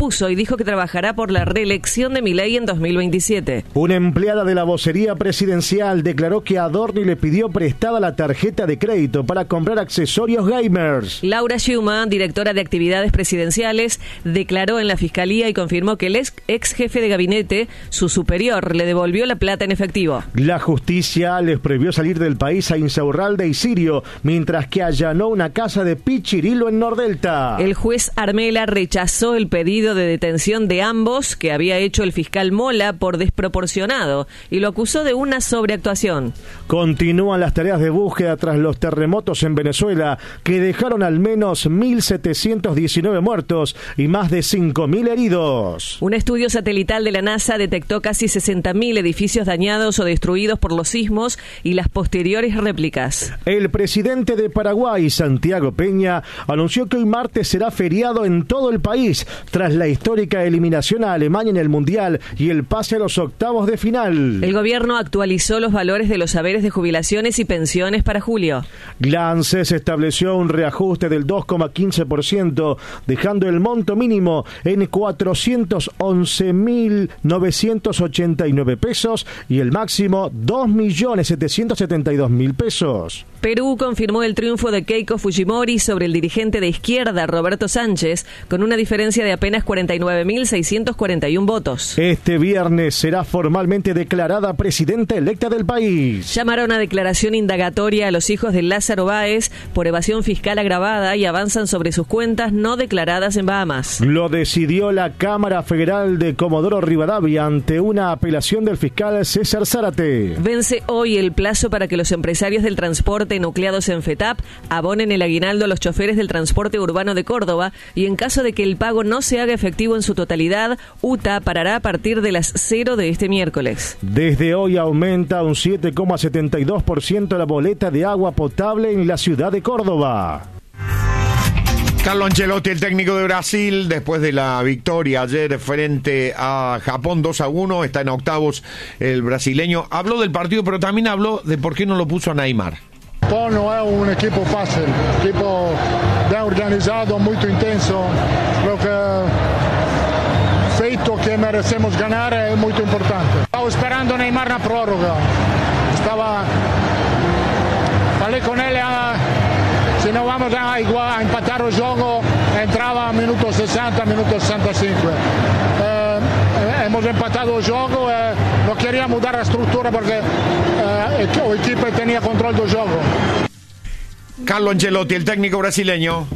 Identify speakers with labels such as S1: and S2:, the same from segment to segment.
S1: opuso y dijo que trabajará por la reelección de Milei en 2027.
S2: Una empleada de la vocería presidencial declaró que Adorni le pidió prestada la tarjeta de crédito para comprar accesorios gamers.
S1: Laura Schumann, directora de actividades presidenciales, declaró en la fiscalía y confirmó que el ex jefe de gabinete, su superior, le devolvió la plata en efectivo.
S2: La justicia les prohibió salir del país a Insaurralde y Sirio, mientras que allanó una casa de Pichirilo en Nordelta.
S1: El juez Armela rechazó el pedido de detención de ambos que había hecho el fiscal Mola por desproporcionado y lo acusó de una sobreactuación.
S2: Continúan las tareas de búsqueda tras los terremotos en Venezuela, que dejaron al menos 1.719 muertos y más de 5.000 heridos.
S1: Un estudio satelital de la NASA detectó casi 60.000 edificios dañados o destruidos por los sismos y las posteriores réplicas.
S2: El presidente de Paraguay, Santiago Peña, anunció que hoy martes será feriado en todo el país, tras la histórica eliminación a Alemania en el Mundial y el pase a los octavos de final.
S1: El gobierno actualizó los valores de los saberes de jubilaciones y pensiones para julio.
S2: La ANSES estableció un reajuste del 2,15%, dejando el monto mínimo en 411.989 pesos y el máximo 2.772.000 pesos.
S1: Perú confirmó el triunfo de Keiko Fujimori sobre el dirigente de izquierda Roberto Sánchez con una diferencia de apenas 49.641 votos.
S2: Este viernes será formalmente declarada presidenta electa del país.
S1: Llamaron a declaración indagatoria a los hijos de Lázaro Báez por evasión fiscal agravada y avanzan sobre sus cuentas no declaradas en Bahamas.
S2: Lo decidió la Cámara Federal de Comodoro Rivadavia ante una apelación del fiscal César Zárate.
S1: Vence hoy el plazo para que los empresarios del transporte nucleados en FETAP abonen el aguinaldo a los choferes del transporte urbano de Córdoba y en caso de que el pago no se haga efectivo en su totalidad, UTA parará a partir de las 0 de este miércoles.
S2: Desde hoy aumenta un 7,72% la boleta de agua potable en la ciudad de Córdoba.
S3: Carlo Ancelotti, el técnico de Brasil, después de la victoria ayer frente a Japón 2-1, está en octavos el brasileño. Habló del partido, pero también habló de por qué no lo puso a Neymar.
S4: Japón no es un equipo fácil, equipo bien organizado, muy intenso. Creo que feito que merecemos ganar es muy importante. Estaba esperando Neymar na prórroga. Falei con él, si no vamos a empatar el juego, entraba a minuto 60, minuto 65. Hemos empatado el juego, no quería mudar la estructura porque el equipo tenía control del juego.
S3: Carlo Ancelotti, el técnico brasileño.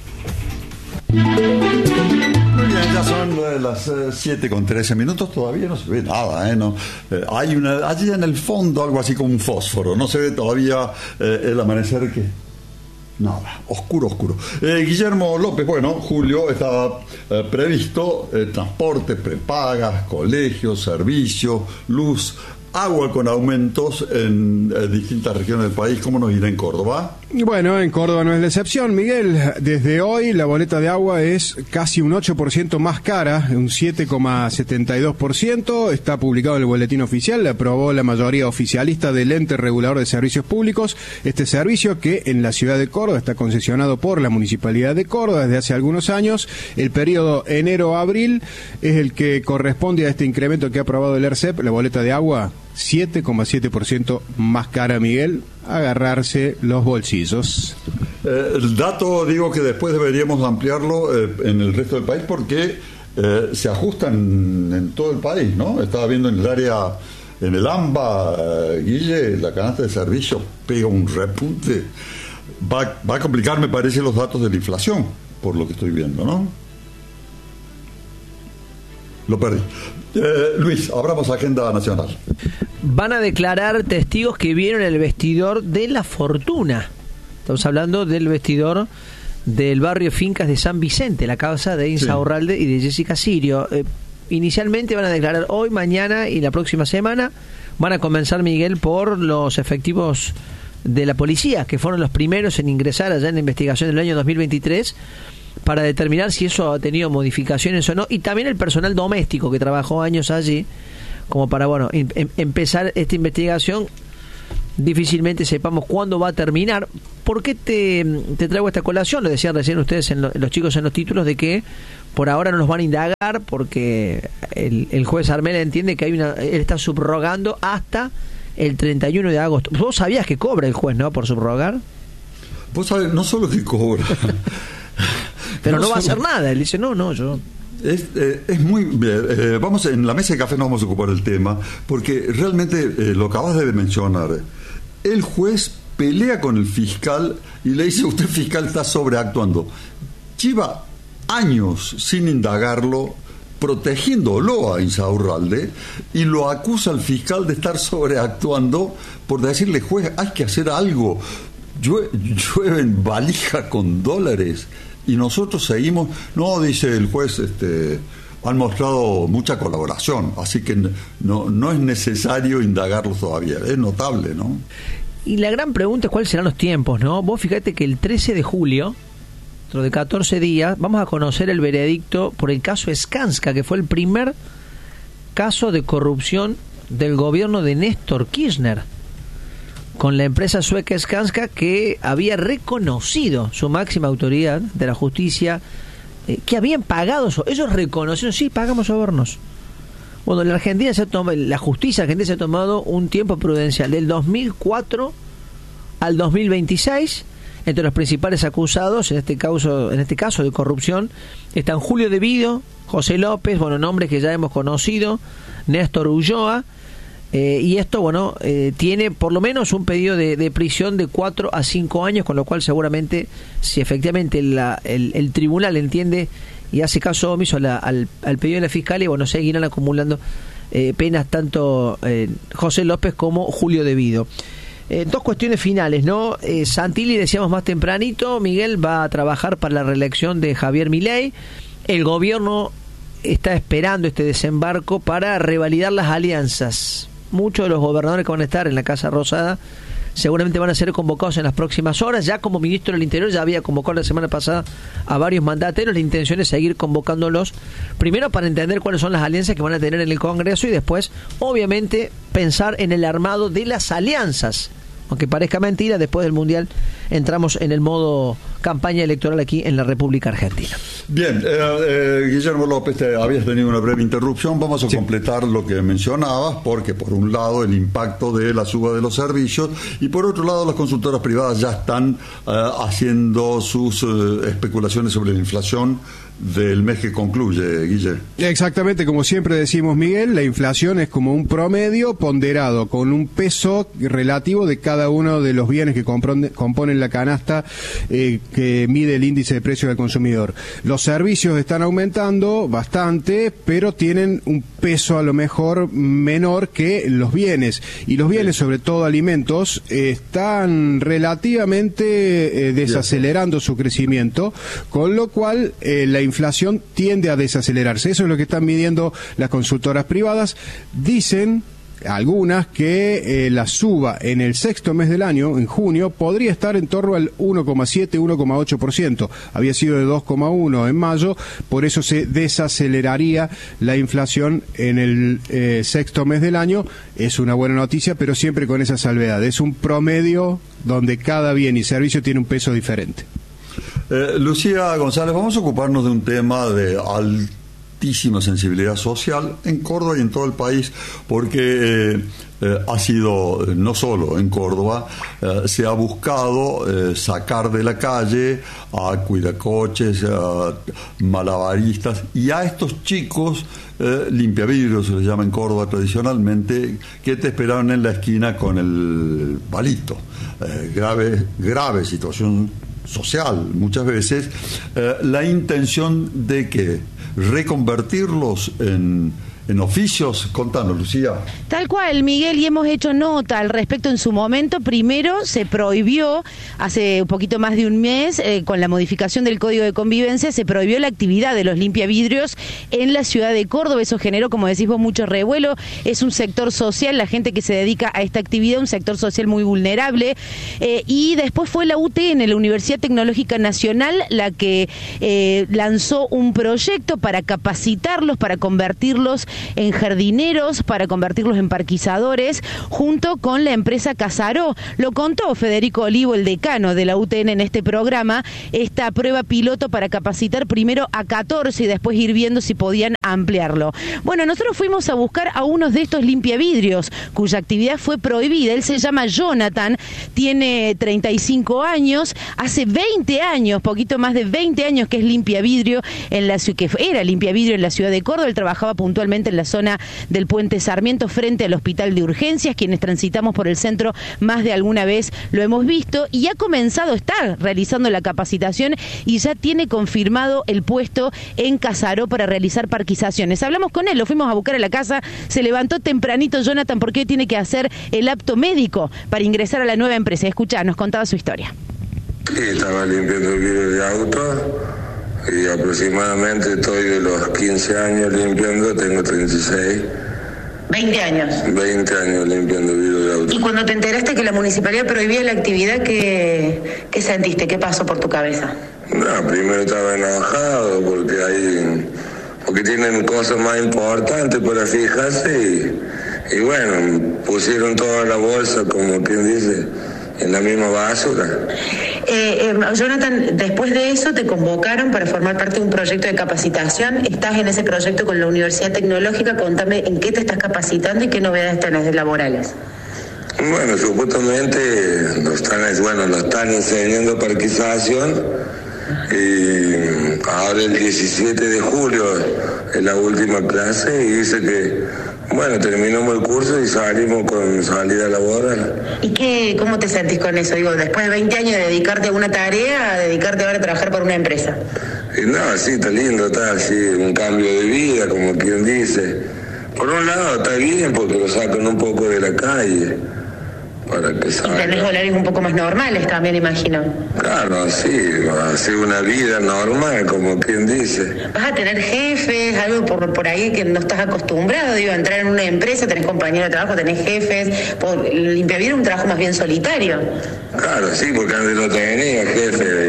S5: Muy bien, ya son las 7:13, todavía no se ve nada, ¿no? Hay allí en el fondo algo así como un fósforo, no se ve todavía el amanecer que... Nada, oscuro. Guillermo López, bueno, julio estaba previsto transporte, prepagas, colegios, servicios, luz, agua con aumentos en distintas regiones del país. ¿Cómo nos irá en Córdoba?
S6: Bueno, en Córdoba no es la excepción, Miguel. Desde hoy la boleta de agua es casi un 8% más cara, un 7,72%. Está publicado en el boletín oficial, le aprobó la mayoría oficialista del ente regulador de servicios públicos. Este servicio que en la ciudad de Córdoba está concesionado por la Municipalidad de Córdoba desde hace algunos años. El periodo enero-abril es el que corresponde a este incremento que ha aprobado el ERCEP, la boleta de agua 7,7% más cara, Miguel. Agarrarse los bolsillos.
S5: El dato, digo que después deberíamos ampliarlo en el resto del país porque se ajustan en todo el país, ¿no? Estaba viendo en el área, en el AMBA, Guille, la canasta de servicios pega un repunte. Va a complicar, me parece, los datos de la inflación, por lo que estoy viendo, ¿no? Lo perdí. Luis, abramos agenda nacional.
S7: Van a declarar testigos que vieron el vestidor de La Fortuna. Estamos hablando del vestidor del barrio Fincas de San Vicente, la casa de Insaurralde y de Jessica Sirio. Inicialmente van a declarar hoy, mañana y la próxima semana. Van a comenzar, Miguel, por los efectivos de la policía, que fueron los primeros en ingresar allá en la investigación del año 2023, para determinar si eso ha tenido modificaciones o no, y también el personal doméstico que trabajó años allí, como para empezar esta investigación difícilmente sepamos cuándo va a terminar. ¿Por qué te traigo esta colación? Lo decían recién ustedes, los chicos en los títulos, de que por ahora no los van a indagar porque el juez Armela entiende que él está subrogando hasta el 31 de agosto. ¿Vos sabías que cobra el juez, no, por subrogar?
S5: Vos sabés, no solo que cobra...
S7: Pero no va a hacer nada. Él dice, no, yo...
S5: Es muy... vamos, en la mesa de café nos vamos a ocupar del tema, porque realmente lo acabas de mencionar. El juez pelea con el fiscal y le dice, usted fiscal está sobreactuando. Lleva años sin indagarlo, protegiéndolo a Insaurralde, y lo acusa al fiscal de estar sobreactuando por decirle, juez, hay que hacer algo. Llueven valija con dólares y nosotros seguimos. No, dice el juez, han mostrado mucha colaboración, así que no es necesario indagarlos todavía. Es notable, ¿no?
S7: Y la gran pregunta es cuáles serán los tiempos, ¿no? Vos fíjate que el 13 de julio, dentro de 14 días, vamos a conocer el veredicto por el caso Skanska, que fue el primer caso de corrupción del gobierno de Néstor Kirchner, con la empresa sueca Skanska, que había reconocido su máxima autoridad de la justicia, que habían pagado, ellos reconocieron, sí, pagamos sobornos. Bueno, la justicia argentina se ha tomado un tiempo prudencial, del 2004 al 2026. Entre los principales acusados en este caso de corrupción están Julio De Vido, José López, nombres que ya hemos conocido, Néstor Ulloa, y esto, tiene por lo menos un pedido de prisión de 4 a 5 años, con lo cual seguramente, si efectivamente el tribunal entiende y hace caso omiso al pedido de la fiscalía, seguirán acumulando penas tanto José López como Julio De Vido. Dos cuestiones finales, ¿no? Santilli, decíamos más tempranito, Miguel va a trabajar para la reelección de Javier Milei. El gobierno está esperando este desembarco para revalidar las alianzas. Muchos de los gobernadores que van a estar en la Casa Rosada seguramente van a ser convocados en las próximas horas. Ya como ministro del Interior ya había convocado la semana pasada a varios mandateros. La intención es seguir convocándolos, primero para entender cuáles son las alianzas que van a tener en el Congreso y después, obviamente, pensar en el armado de las alianzas. Aunque parezca mentira, después del Mundial entramos en el modo campaña electoral aquí en la República Argentina.
S5: Bien, Guillermo López, habías tenido una breve interrupción. Vamos a completar lo que mencionabas, porque por un lado el impacto de la suba de los servicios y por otro lado las consultoras privadas ya están haciendo sus especulaciones sobre la inflación del mes que concluye, Guille. Exactamente, como siempre decimos, Miguel, la inflación es como un promedio ponderado con un peso relativo de cada uno de los bienes que componen la canasta que mide el índice de precio del consumidor. Los servicios están aumentando bastante, pero tienen un peso a lo mejor menor que los bienes, y los bienes, sobre todo alimentos, están relativamente desacelerando su crecimiento, con lo cual la inflación tiende a desacelerarse. Eso es lo que están midiendo las consultoras privadas. Dicen algunas que la suba en el sexto mes del año, en junio, podría estar en torno al 1,7, 1,8%. Había sido de 2,1 en mayo, por eso se desaceleraría la inflación en el sexto mes del año. Es una buena noticia, pero siempre con esa salvedad. Es un promedio donde cada bien y servicio tiene un peso diferente. Lucía González, vamos a ocuparnos de un tema de altísima sensibilidad social en Córdoba y en todo el país, porque ha sido, no solo en Córdoba, se ha buscado sacar de la calle a cuidacoches, a malabaristas y a estos chicos limpiavidrios, se les llama en Córdoba tradicionalmente, que te esperaron en la esquina con el palito. Grave situación social, muchas veces, la intención de que reconvertirlos en oficios. Contanos, Lucía.
S8: Tal cual, Miguel, y hemos hecho nota al respecto en su momento. Primero se prohibió, hace un poquito más de un mes, con la modificación del Código de Convivencia, se prohibió la actividad de los limpiavidrios en la ciudad de Córdoba. Eso generó, como decís vos, mucho revuelo. Es un sector social, la gente que se dedica a esta actividad, un sector social muy vulnerable. Y después fue la UTN, la Universidad Tecnológica Nacional, la que lanzó un proyecto para capacitarlos, para convertirlos en jardineros para convertirlos en parquizadores, junto con la empresa Casaró. Lo contó Federico Olivo, el decano de la UTN, en este programa, esta prueba piloto para capacitar primero a 14 y después ir viendo si podían ampliarlo. Bueno, nosotros fuimos a buscar a uno de estos limpiavidrios, cuya actividad fue prohibida. Él se llama Jonathan, tiene 35 años, hace 20 años, poquito más de 20 años que es limpiavidrio en la ciudad, que era limpiavidrio en la ciudad de Córdoba. Él trabajaba puntualmente en la zona del Puente Sarmiento, frente al Hospital de Urgencias. Quienes transitamos por el centro más de alguna vez lo hemos visto, y ha comenzado a estar realizando la capacitación y ya tiene confirmado el puesto en Casaró para realizar parquizaciones. Hablamos con él, lo fuimos a buscar a la casa, se levantó tempranito Jonathan porque hoy tiene que hacer el apto médico para ingresar a la nueva empresa. Escuchá, nos contaba su historia.
S9: Sí, estaba limpiando el vidrio de auto y aproximadamente estoy de los 15 años limpiando, tengo 36.
S10: 20 años.
S9: 20 años limpiando vidrio de auto.
S10: Y cuando te enteraste que la municipalidad prohibía la actividad, ¿qué sentiste? ¿Qué pasó por tu cabeza?
S9: No, primero estaba enojado porque tienen cosas más importantes para fijarse y bueno, pusieron toda la bolsa, como quien dice, en la misma basura.
S10: Jonathan, después de eso te convocaron para formar parte de un proyecto de capacitación. Estás en ese proyecto con la Universidad Tecnológica. Contame en qué te estás capacitando y qué novedades tenés laborales.
S9: Bueno, supuestamente nos están enseñando parquización y ahora el 17 de julio es la última clase y dice que terminamos el curso y salimos con salida laboral.
S10: ¿Y cómo te sentís con eso? Digo, después de 20 años de dedicarte a una tarea, a dedicarte ahora a trabajar por una empresa.
S9: No, sí, está lindo, está así, un cambio de vida, como quien dice. Por un lado está bien porque lo sacan un poco de la calle, para que salga.
S10: Y tenés horarios un poco más normales también, imagino.
S9: Claro, sí, hacer una vida normal, como quien dice.
S10: ¿Vas a tener jefes, algo por ahí que no estás acostumbrado? Digo, entrar en una empresa, tenés compañeros de trabajo, tenés jefes. Limpiavidrio es un trabajo más bien solitario.
S9: Claro, sí, porque antes no tenía jefe y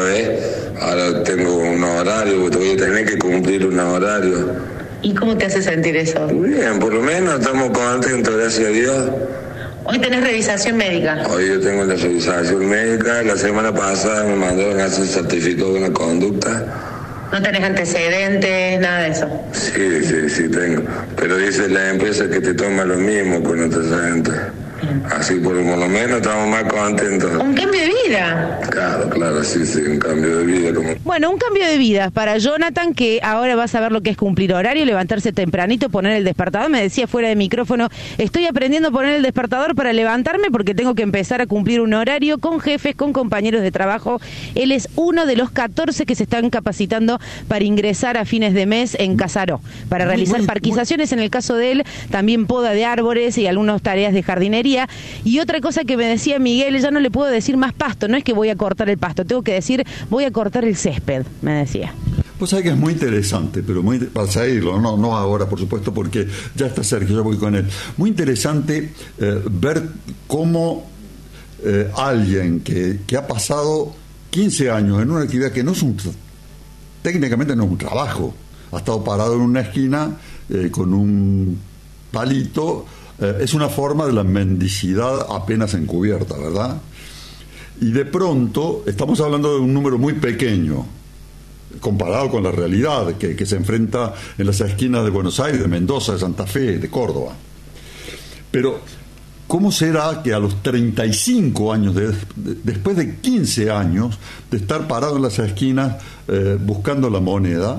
S9: ahora tengo un horario, porque voy a tener que cumplir un horario.
S10: ¿Y cómo te hace sentir eso?
S9: Bien, por lo menos estamos contentos, gracias a Dios.
S10: Hoy tenés revisación médica.
S9: Hoy yo tengo la revisación médica. La semana pasada me mandaron a hacer certificado de una conducta.
S10: ¿No tenés antecedentes, nada de eso?
S9: Sí tengo. Pero dice la empresa que te toma lo mismo con antecedentes. Así por lo menos estamos más contentos.
S10: Un cambio de vida.
S9: Claro, sí, un cambio de vida.
S8: Bueno, un cambio de vida para Jonathan, que ahora va a saber lo que es cumplir horario, levantarse tempranito, poner el despertador. Me decía fuera de micrófono, estoy aprendiendo a poner el despertador para levantarme porque tengo que empezar a cumplir un horario con jefes, con compañeros de trabajo. Él es uno de los 14 que se están capacitando para ingresar a fines de mes en Casaró, para realizar parquizaciones, en el caso de él, también poda de árboles y algunas tareas de jardinería. Y otra cosa que me decía Miguel, ya no le puedo decir más pasto, no es que voy a cortar el pasto, tengo que decir voy a cortar el césped, me decía.
S5: Pues sabes que es muy interesante, pero para seguirlo, no ahora por supuesto, porque ya está Sergio, yo voy con él. Muy interesante ver cómo alguien que ha pasado 15 años en una actividad que técnicamente no es un trabajo, ha estado parado en una esquina con un palito. Es una forma de la mendicidad apenas encubierta, ¿verdad? Y de pronto estamos hablando de un número muy pequeño comparado con la realidad que se enfrenta en las esquinas de Buenos Aires, de Mendoza, de Santa Fe, de Córdoba. Pero ¿cómo será que a los 35 años, después de 15 años de estar parado en las esquinas buscando la moneda,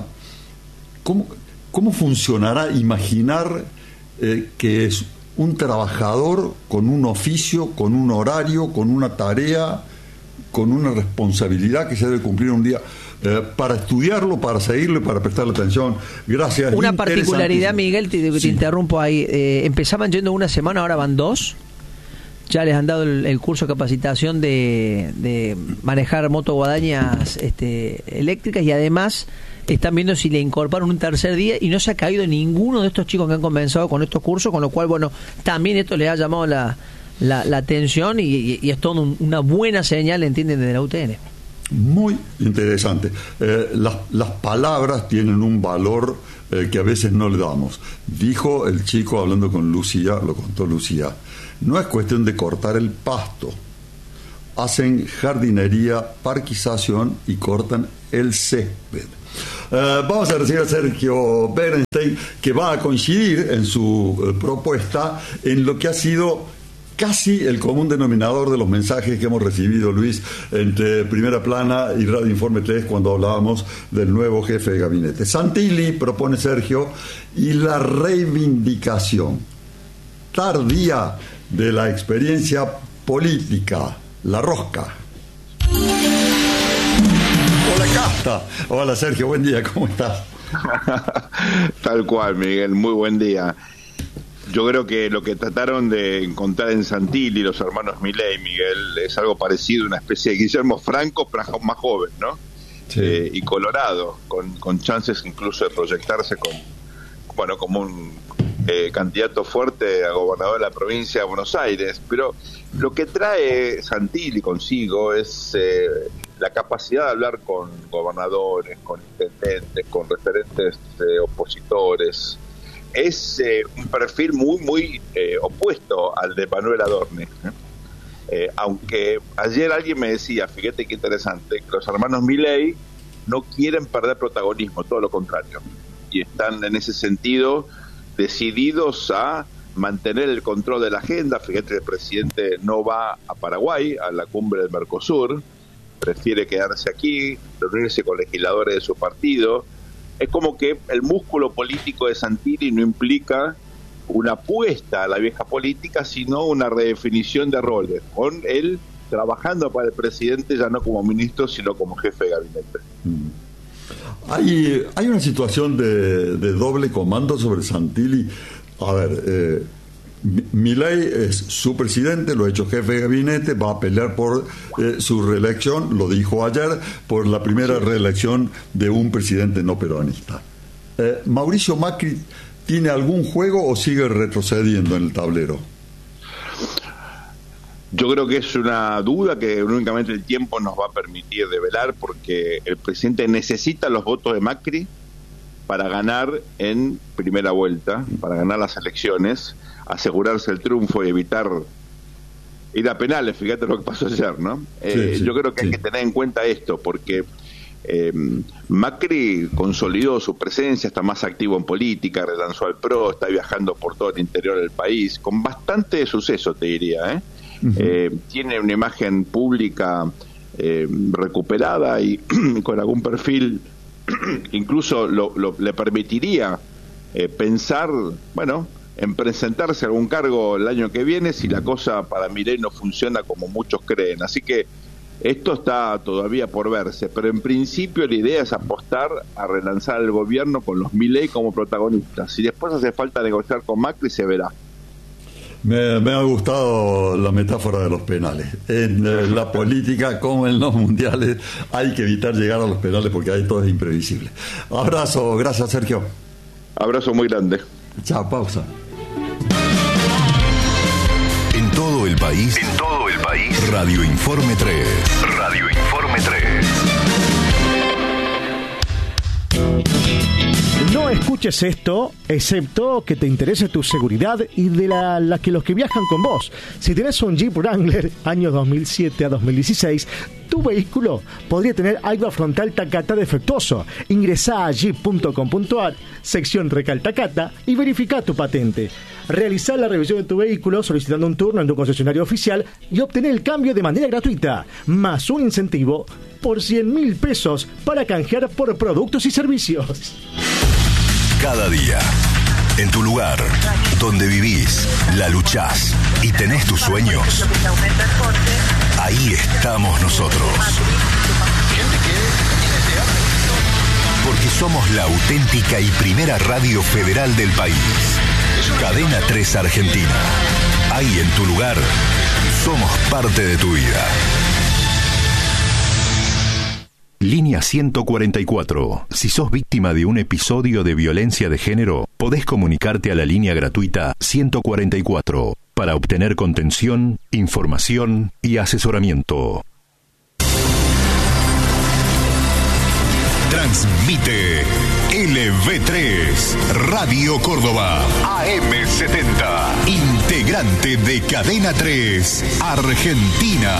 S5: cómo funcionará imaginar que es un trabajador con un oficio, con un horario, con una tarea, con una responsabilidad que se debe cumplir un día, para estudiarlo, para seguirlo, para prestarle atención? Gracias.
S7: Una particularidad, Miguel, te interrumpo ahí. Empezaban yendo una semana, ahora van 2. Ya les han dado el curso de capacitación de manejar motoguadañas eléctricas, y además están viendo si le incorporan un tercer día, y no se ha caído ninguno de estos chicos que han comenzado con estos cursos, con lo cual, también esto les ha llamado la atención y es todo una buena señal, entienden, desde la UTN.
S5: Muy interesante. Las palabras tienen un valor que a veces no le damos. Dijo el chico hablando con Lucía, lo contó Lucía, no es cuestión de cortar el pasto. Hacen jardinería, parquización y cortan el césped. Vamos a recibir a Sergio Berenstein, que va a coincidir en su propuesta en lo que ha sido casi el común denominador de los mensajes que hemos recibido, Luis, entre Primera Plana y Radio Informe 3 cuando hablábamos del nuevo jefe de gabinete. Santilli, propone Sergio, y la reivindicación tardía de la experiencia política, la rosca. Hola, Casta. Hola, Sergio, buen día, ¿cómo estás?
S11: Tal cual, Miguel, muy buen día. Yo creo que lo que trataron de encontrar en Santilli los hermanos Milei, Miguel, es algo parecido a una especie de Guillermo Franco, pero más joven, ¿no? Sí. Y colorado, con chances incluso de proyectarse como un candidato fuerte a gobernador de la provincia de Buenos Aires. Pero lo que trae Santilli consigo es la capacidad de hablar con gobernadores, con intendentes, con referentes opositores. Es un perfil muy opuesto al de Manuel Adorni. Aunque ayer alguien me decía, fíjate qué interesante, que los hermanos Milei no quieren perder protagonismo, todo lo contrario. Y están en ese sentido decididos a mantener el control de la agenda. Fíjate que el presidente no va a Paraguay, a la cumbre del Mercosur, prefiere quedarse aquí, reunirse con legisladores de su partido. Es como que el músculo político de Santilli no implica una apuesta a la vieja política, sino una redefinición de roles, con él trabajando para el presidente ya no como ministro, sino como jefe de gabinete.
S5: Hay una situación de doble comando sobre Santilli. A ver, Milei es su presidente, lo ha hecho jefe de gabinete, va a pelear por su reelección, lo dijo ayer, por la primera reelección de un presidente no peronista. ¿Mauricio Macri tiene algún juego o sigue retrocediendo en el tablero?
S11: Yo creo que es una duda que únicamente el tiempo nos va a permitir develar, porque el presidente necesita los votos de Macri para ganar en primera vuelta, para ganar las elecciones, asegurarse el triunfo y evitar ir a penales. Fíjate lo que pasó ayer, ¿no? Sí. Yo creo que hay que tener en cuenta esto, porque Macri consolidó su presencia, está más activo en política, relanzó al PRO, está viajando por todo el interior del país, con bastante suceso, te diría, tiene una imagen pública recuperada y con algún perfil incluso le permitiría pensar, en presentarse a algún cargo el año que viene si la cosa para Milei no funciona como muchos creen. Así que esto está todavía por verse, pero en principio la idea es apostar a relanzar el gobierno con los Milei como protagonistas. Si después hace falta negociar con Macri, se verá.
S5: Me ha gustado la metáfora de los penales. En la política, como en los mundiales, hay que evitar llegar a los penales porque ahí todo es imprevisible. Abrazo, gracias, Sergio.
S11: Abrazo muy grande.
S5: Chao, pausa.
S12: En todo el país, Radio Informe 3. Radio Informe 3.
S2: No escuches esto, excepto que te interese tu seguridad y de la que los que viajan con vos. Si tenés un Jeep Wrangler, años 2007 a 2016, tu vehículo podría tener airbag frontal Takata defectuoso. Ingresá a jeep.com.ar, sección Recaltacata, y verifica tu patente. Realizá la revisión de tu vehículo solicitando un turno en tu concesionario oficial y obtener el cambio de manera gratuita, más un incentivo por 100.000 pesos para canjear por productos y servicios.
S12: Cada día, en tu lugar, donde vivís, la luchás y tenés tus sueños, ahí estamos nosotros. Porque somos la auténtica y primera radio federal del país. Cadena 3 Argentina. Ahí en tu lugar, somos parte de tu vida. Línea 144. Si sos víctima de un episodio de violencia de género, podés comunicarte a la línea gratuita 144 para obtener contención, información y asesoramiento. Transmite LV3, Radio Córdoba, AM70, integrante de Cadena 3, Argentina.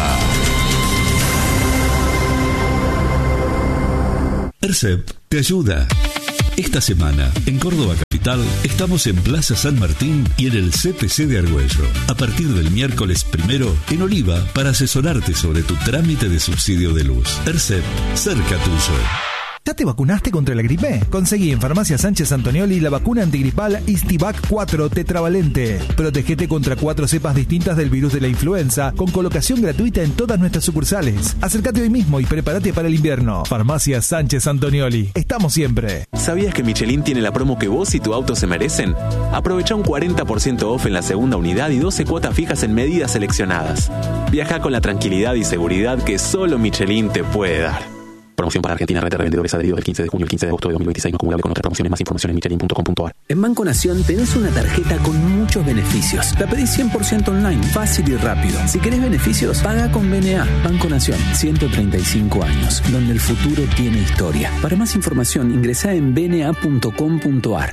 S13: ERCEP te ayuda. Esta semana, en Córdoba Capital, estamos en Plaza San Martín y en el CPC de Argüello. A partir del miércoles 1 en Oliva, para asesorarte sobre tu trámite de subsidio de luz. ERCEP, cerca tuyo.
S14: ¿Ya te vacunaste contra la gripe? Conseguí en Farmacia Sánchez Antonioli la vacuna antigripal Istivac 4 tetravalente. Protégete contra 4 cepas distintas del virus de la influenza, con colocación gratuita en todas nuestras sucursales. Acércate hoy mismo y prepárate para el invierno. Farmacia Sánchez Antonioli. Estamos siempre.
S15: ¿Sabías que Michelin tiene la promo que vos y tu auto se merecen? Aprovecha un 40% off en la segunda unidad y 12 cuotas fijas en medidas seleccionadas. Viaja con la tranquilidad y seguridad que solo Michelin te puede dar. Promoción para Argentina, red de revendedores adheridos del 15 de junio al 15 de agosto de 2026, no acumulable con otras promociones. Más información en michelin.com.ar.
S16: En Banco Nación tenés una tarjeta con muchos beneficios. La pedís 100% online, fácil y rápido. Si querés beneficios, paga con BNA. Banco Nación, 135 años, donde el futuro tiene historia. Para más información, ingresá en bna.com.ar.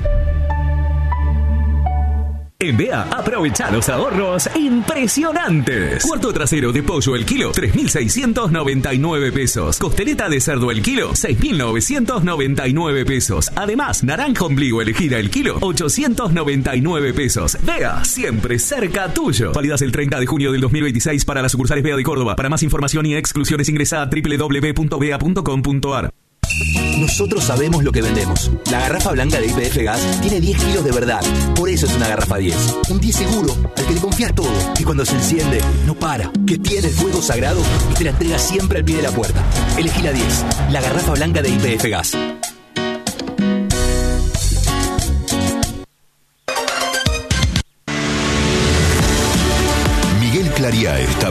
S17: En BEA, aprovecha los ahorros impresionantes. Cuarto trasero de pollo el kilo, 3.699 pesos. Costeleta de cerdo el kilo, 6.999 pesos. Además, naranja ombligo elegida el kilo, 899 pesos. BEA, siempre cerca tuyo. Válidas el 30 de junio del 2026 para las sucursales BEA de Córdoba. Para más información y exclusiones ingresa a www.bea.com.ar.
S18: Nosotros sabemos lo que vendemos. La garrafa blanca de YPF Gas tiene 10 kilos de verdad. Por eso es una garrafa 10. Un 10 seguro, al que le confías todo. Que cuando se enciende, no para. Que tiene el fuego sagrado y te la entrega siempre al pie de la puerta. Elegí la 10. La garrafa blanca de YPF Gas.
S12: Miguel Clariá está